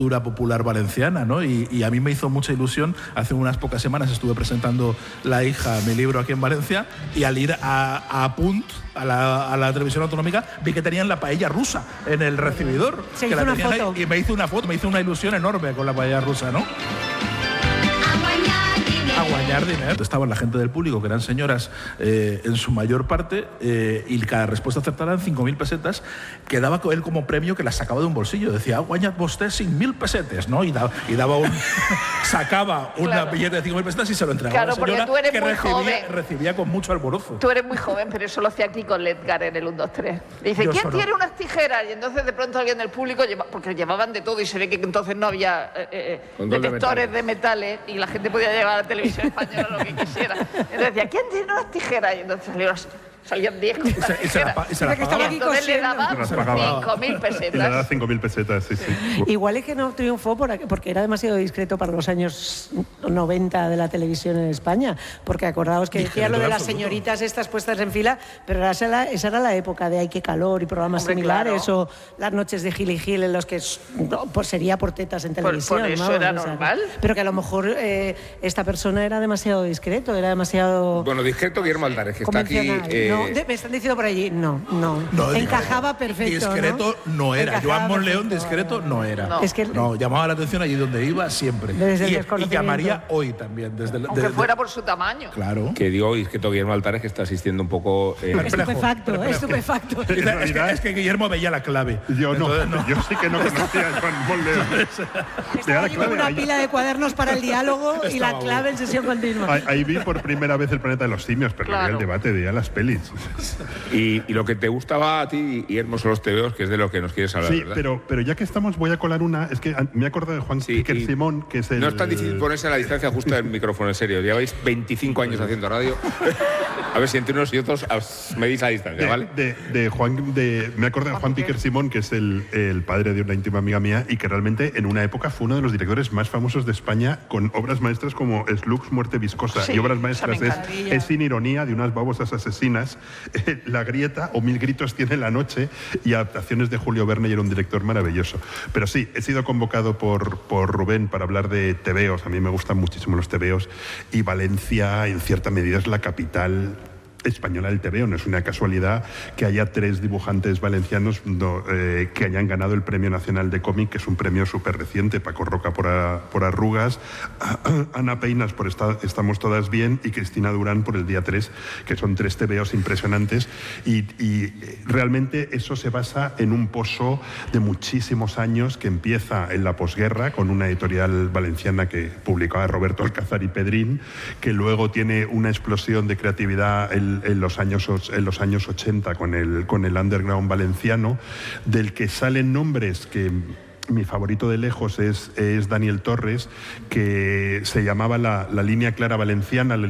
popular valenciana, ¿no? Y a mí me hizo mucha ilusión. Hace unas pocas semanas estuve presentando La hija, mi libro, aquí en Valencia, y al ir a Punt, a la televisión autonómica, vi que tenían la paella rusa en el recibidor. Se que hizo la una foto. Ahí, y me hizo una foto, me hizo una ilusión enorme con la paella rusa, ¿no? A guañar dinero. Estaban la gente del público, que eran señoras en su mayor parte, y cada respuesta acertada en 5.000 pesetas, que daba él como premio, que las sacaba de un bolsillo. Decía, guañad vostè 5.000 pesetes, ¿no? Y daba un... sacaba una billete de 5.000 pesetas y se lo entregaba a la señora, tú eres que muy joven. recibía con mucho alborozo. Tú eres muy joven, pero eso lo hacía aquí con Ledgar en el 1, 2, 3. Dice, ¿quién tiene unas tijeras? Y entonces de pronto alguien del público, porque llevaban de todo y se ve que entonces no había detectores de metales y la gente podía llevar a la televisión española lo que quisiera. Entonces decía, ¿quién tiene unas tijeras? Y entonces salían 10 con las tijeras. Y se la pagaba. Entonces le daba 5.000 pesetas. Y le daba 5.000 pesetas, sí. Igual es que no triunfó porque era demasiado discreto para los años 90 de la televisión en España. Porque acordaos que decía lo de las señoritas estas puestas en fila, pero esa era la época de Ay, qué calor y programas similares, o las noches de Gil y Gil en los que pues sería por tetas en televisión. Por eso ¿no? era normal. Pero que a lo mejor esta persona era demasiado discreto, era demasiado... Bueno, discreto Guillermo Altares, que está aquí... No, me están diciendo por allí, no. Encajaba perfecto. Discreto no era. Joan Monleón discreto no era. No, llamaba la atención allí donde iba siempre. Y llamaría hoy también. Aunque fuera por su tamaño. Claro. Que digo discreto Guillermo Altares, que está asistiendo un poco... Estupefacto. Es que Guillermo veía la clave. Yo sí que no conocía a Joan Monleón. Estaba allí con una pila de cuadernos para el diálogo y la clave en sesión continua. Ahí vi por primera vez El planeta de los simios, pero no vi el debate, veía las pelis. Y lo que te gustaba a ti, Guillermo, son los tebeos, que es de lo que nos quieres hablar, sí, ¿verdad? pero ya que estamos, voy a colar una. Es que me he acordado de Juan Piquer Simón, que es el... No es tan difícil ponerse a la distancia justa del micrófono, en serio. Lleváis 25 años haciendo radio. A ver si entre unos y otros medís la distancia, ¿vale? Me acuerdo de Juan Piquer Simón, que es el padre de una íntima amiga mía, y que realmente en una época fue uno de los directores más famosos de España, con obras maestras como Slux, Muerte Viscosa, y obras maestras es Sin ironía, de unas babosas asesinas, La grieta o Mil gritos tiene la noche, y adaptaciones de Julio Verne, y era un director maravilloso. Pero sí, he sido convocado por Rubén para hablar de tebeos. A mí me gustan muchísimo los tebeos, y Valencia en cierta medida es la capital española del tebeo. No es una casualidad que haya 3 dibujantes valencianos que hayan ganado el Premio Nacional de Cómic, que es un premio súper reciente. Paco Roca por Arrugas, Ana Peinas por Estamos todas bien, y Cristina Durán por El día 3, que son 3 tebeos impresionantes, y realmente eso se basa en un pozo de muchísimos años que empieza en la posguerra con una editorial valenciana que publicaba Roberto Alcázar y Pedrín, que luego tiene una explosión de creatividad en los años 80 con el underground valenciano, del que salen nombres que... Mi favorito de lejos es Daniel Torres, que se llamaba la línea clara valenciana.